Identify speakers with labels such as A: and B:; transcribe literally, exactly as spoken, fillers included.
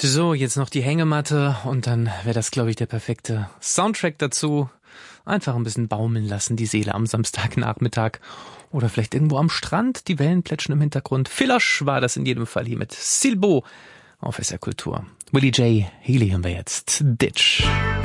A: So, jetzt noch die Hängematte und dann wäre das, glaube ich, der perfekte Soundtrack dazu. Einfach ein bisschen baumeln lassen, die Seele am Samstagnachmittag. Oder vielleicht irgendwo am Strand, die Wellen plätschern im Hintergrund. Filoche war das in jedem Fall hier mit Silbo auf S R Kultur. Willie J. Healy hören wir jetzt. Ditch.